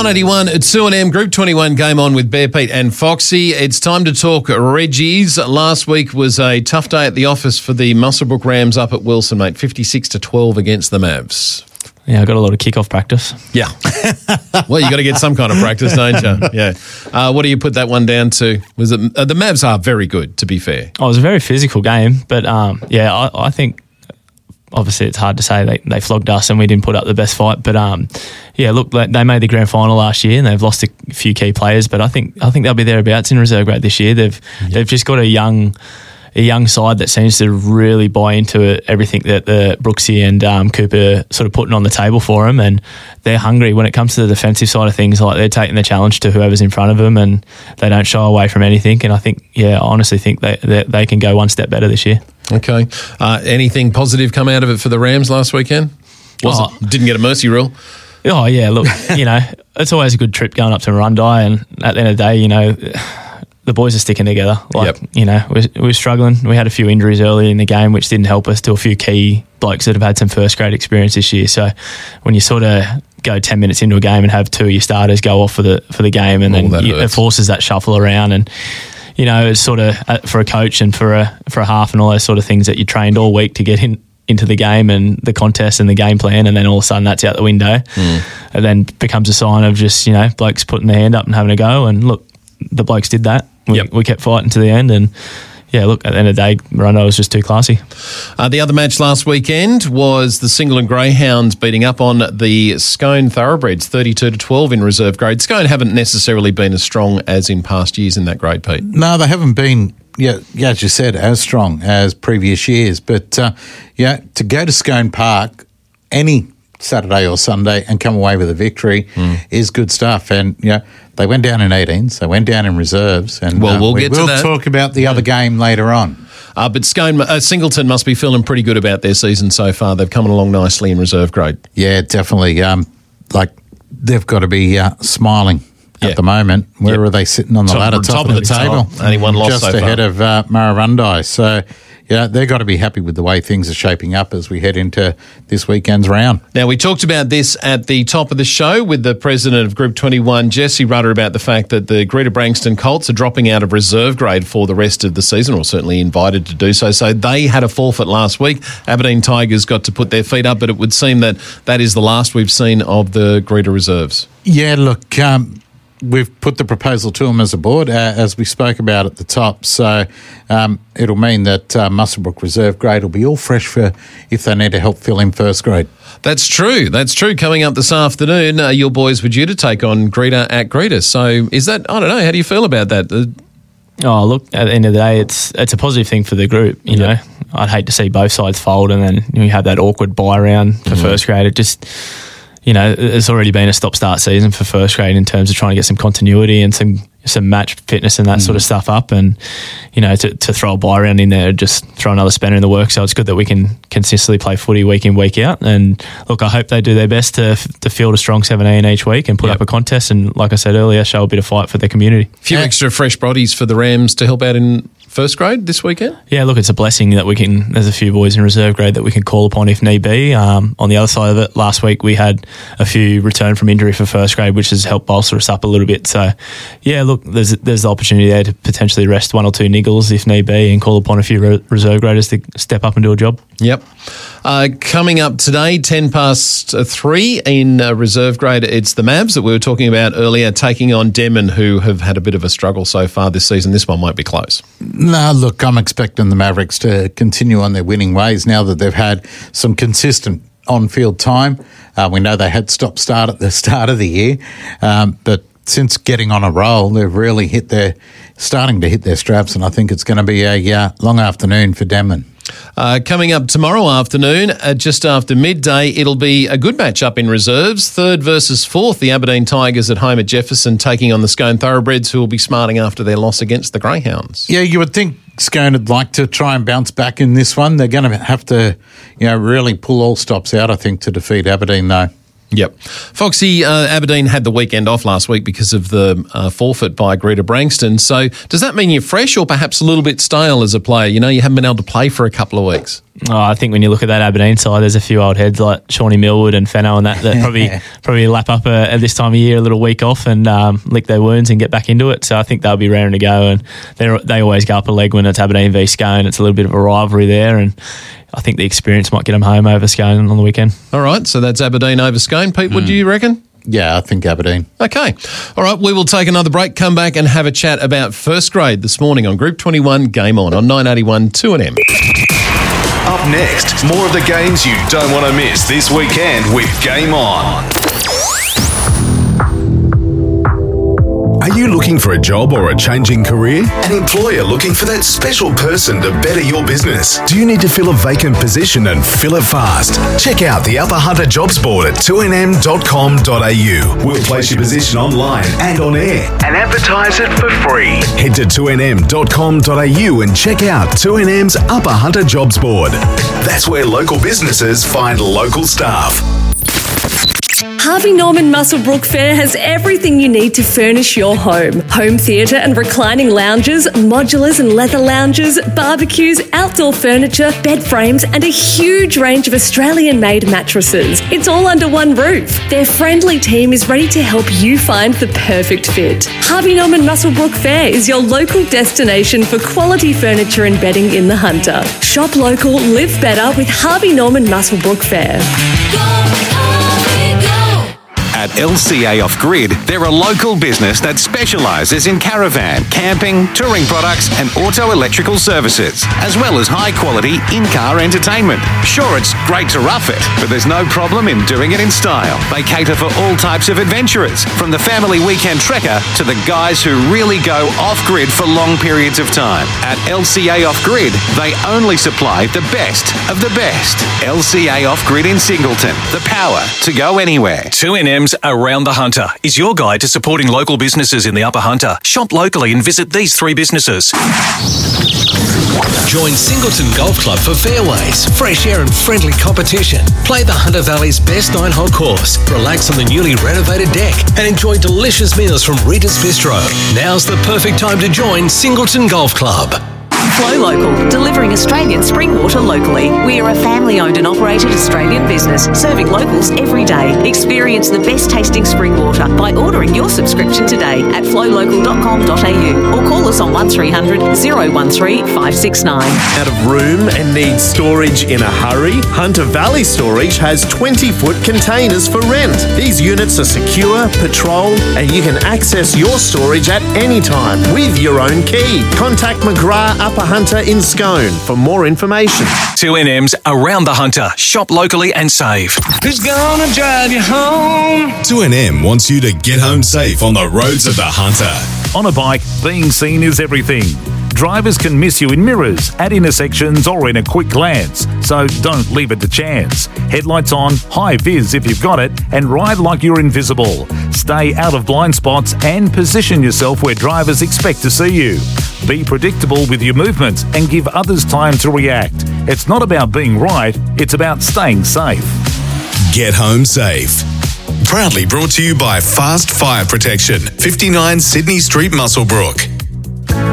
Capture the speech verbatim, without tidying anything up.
eighty-one at two and M Group twenty-one game on with Bear Pete and Foxy. It's time to talk Reggies. Last week was a tough day at the office for the Muswellbrook Rams up at Wilson, mate. fifty-six to twelve against the Mavs. Yeah, I got a lot of kick-off practice. Yeah. Well, you got to get some kind of practice, don't you? Yeah. Uh, what do you put that one down to? Was it uh, the Mavs are very good, to be fair. Oh, it was a very physical game, but um, yeah, I, I think obviously it's hard to say they, they flogged us and we didn't put up the best fight, but um, yeah, look, they made the grand final last year and they've lost a few key players, but I think I think they'll be thereabouts in reserve grade this year. They've yeah. they've just got a young. a young side that seems to really buy into it, everything that the Brooksy and um, Cooper sort of putting on the table for them, and they're hungry when it comes to the defensive side of things. Like, they're taking the challenge to whoever's in front of them, and they don't shy away from anything. And I think, yeah, I honestly think they they, they can go one step better this year. Okay. Uh, anything positive come out of it for the Rams last weekend? Wasn't, oh. Didn't get a mercy rule. Oh, yeah, look, you know, it's always a good trip going up to Marundi, and at the end of the day, you know, the boys are sticking together. Like, yep. you know, we're, we're struggling. We had a few injuries early in the game, which didn't help us, to a few key blokes that have had some first grade experience this year. So when you sort of go ten minutes into a game and have two of your starters go off for the for the game, and oh, then you, it forces that shuffle around, and you know, it's sort of uh, for a coach and for a for a half and all those sort of things that you trained all week to get in into the game and the contest and the game plan, and then all of a sudden that's out the window, mm. and then becomes a sign of just, you know, blokes putting their hand up and having a go. And look, the blokes did that. We, yep. we kept fighting to the end, and yeah, look, at the end of the day, Marundi was just too classy. Uh, the other match last weekend was the Singleton Greyhounds beating up on the Scone Thoroughbreds, thirty-two to twelve in reserve grade. Scone haven't necessarily been as strong as in past years in that grade, Pete. No, they haven't been, yeah, yeah, as you said, as strong as previous years. But uh, yeah, to go to Scone Park any Saturday or Sunday and come away with a victory mm. is good stuff. And you know, they went down in eighteens, they went down in reserves, and well, we'll uh, we get will to that. talk about the other game later on. Uh, but Scone, uh, Singleton must be feeling pretty good about their season so far. They've come along nicely in reserve grade. Yeah, definitely. Um, like they've got to be uh, smiling yeah. at the moment. Where yep. are they sitting on the top, ladder, top, top of the, the table? Top. Only one loss just so ahead far. of uh, Marundi. So. Yeah, they've got to be happy with the way things are shaping up as we head into this weekend's round. Now, we talked about this at the top of the show with the president of Group twenty-one, Jesse Rudder, about the fact that the Greta Branxton Colts are dropping out of reserve grade for the rest of the season, or certainly invited to do so. So they had a forfeit last week. Aberdeen Tigers got to put their feet up, but it would seem that that is the last we've seen of the Greta reserves. Yeah, look, um, we've put the proposal to them as a board, uh, as we spoke about at the top. So um, it'll mean that uh, Muswellbrook reserve grade will be all fresh for if they need to help fill in first grade. That's true. That's true. Coming up this afternoon, uh, your boys were due to take on Greta at Greta. So is that, I don't know, how do you feel about that? Uh, oh, look, at the end of the day, it's it's a positive thing for the group. You yep. know, I'd hate to see both sides fold and then you have that awkward buy round for mm-hmm. first grade. It just... You know, it's already been a stop-start season for first grade in terms of trying to get some continuity and some some match fitness and that mm. sort of stuff up. And, you know, to, to throw a buy round in there, just throw another spanner in the works. So it's good that we can consistently play footy week in, week out. And, look, I hope they do their best to to field a strong seventeen each week and put yep. up a contest. And, like I said earlier, show a bit of fight for their community. A few yeah. extra fresh bodies for the Rams to help out in first grade this weekend? Yeah, look, it's a blessing that we can, there's a few boys in reserve grade that we can call upon if need be. Um, on the other side of it, last week we had a few return from injury for first grade, which has helped bolster us up a little bit. So, yeah, look, there's there's the opportunity there to potentially rest one or two niggles if need be and call upon a few re- reserve graders to step up and do a job. Yep. Uh, coming up today, ten past three in uh, reserve grade, it's the Mavs that we were talking about earlier, taking on Denman, who have had a bit of a struggle so far this season. This one might be close. No, look, I'm expecting the Mavericks to continue on their winning ways now that they've had some consistent on-field time. Uh, we know they had stop-start at the start of the year, um, but since getting on a roll, they've really hit their, starting to hit their straps, and I think it's going to be a uh, long afternoon for Denman. Uh, coming up tomorrow afternoon, uh, just after midday, it'll be a good match up in reserves. Third versus fourth, the Aberdeen Tigers at home at Jefferson taking on the Scone Thoroughbreds, who will be smarting after their loss against the Greyhounds. Yeah, you would think Scone would like to try and bounce back in this one. They're going to have to, you know, really pull all stops out, I think, to defeat Aberdeen, though. Yep. Foxy, uh, Aberdeen had the weekend off last week because of the uh, forfeit by Greta Branxton. So does that mean you're fresh or perhaps a little bit stale as a player? You know, you haven't been able to play for a couple of weeks. Oh, I think when you look at that Aberdeen side, there's a few old heads like Shawnee Millwood and Fenno and that that probably probably lap up a, at this time of year a little week off and um, lick their wounds and get back into it. So I think they'll be raring to go. And they they always go up a leg when it's Aberdeen v Scone. It's a little bit of a rivalry there, and I think the experience might get them home over Scone on the weekend. All right, so that's Aberdeen over Scone. Pete, what mm. do you reckon? Yeah, I think Aberdeen. Okay. All right, we will take another break, come back and have a chat about first grade this morning on Group twenty-one Game On on nine eighty-one two N M. Up next, more of the games you don't want to miss this weekend with Game On. Are you looking for a job or a changing career? An employer looking for that special person to better your business? Do you need to fill a vacant position and fill it fast? Check out the Upper Hunter Jobs Board at two n m dot com dot a u. We'll place your position online and on air and advertise it for free. Head to two n m dot com dot a u and check out two N M's Upper Hunter Jobs Board. That's where local businesses find local staff. Harvey Norman Muswellbrook Fair has everything you need to furnish your home. Home theatre and reclining lounges, modulars and leather lounges, barbecues, outdoor furniture, bed frames and a huge range of Australian-made mattresses. It's all under one roof. Their friendly team is ready to help you find the perfect fit. Harvey Norman Muswellbrook Fair is your local destination for quality furniture and bedding in the Hunter. Shop local, live better with Harvey Norman Muswellbrook Fair. Go! At L C A Off Grid, they're a local business that specialises in caravan, camping, touring products and auto electrical services, as well as high-quality in-car entertainment. Sure, it's great to rough it, but there's no problem in doing it in style. They cater for all types of adventurers, from the family weekend trekker to the guys who really go off-grid for long periods of time. At L C A Off Grid, they only supply the best of the best. L C A Off Grid in Singleton, the power to go anywhere. two N M's Around the Hunter is your guide to supporting local businesses in the Upper Hunter. Shop locally and visit these three businesses. Join Singleton Golf Club for fairways, fresh air and friendly competition. Play the Hunter Valley's best nine-hole course, relax on the newly renovated deck and enjoy delicious meals from Rita's Bistro. Now's the perfect time to join Singleton Golf Club. Flow Local, delivering Australian spring water locally. We are a family-owned and operated Australian business serving locals every day. Experience the best tasting spring water by ordering your subscription today at flow local dot com dot a u or call us on one three hundred, oh one three, five six nine. Out of room and needs storage in a hurry? Hunter Valley Storage has twenty-foot containers for rent. These units are secure, patrolled, and you can access your storage at any time with your own key. Contact McGrath Upper Hunter in Scone for more information. two N M's Around the Hunter. Shop locally and save. Who's gonna drive you home? two N M wants you to get home safe on the roads of the Hunter. On a bike, being seen is everything. Drivers can miss you in mirrors, at intersections or in a quick glance, so don't leave it to chance. Headlights on, high vis if you've got it, and ride like you're invisible. Stay out of blind spots and position yourself where drivers expect to see you. Be predictable with your movements and give others time to react. It's not about being right, it's about staying safe. Get home safe. Proudly brought to you by Fast Fire Protection, fifty-nine Sydney Street, Muswellbrook.